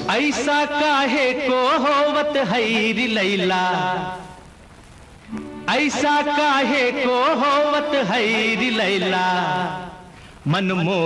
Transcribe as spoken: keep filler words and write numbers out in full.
ऐसा काहे को होवत हैरी लैला, ऐसा काहे को होवत हैरी लैला, मन मोह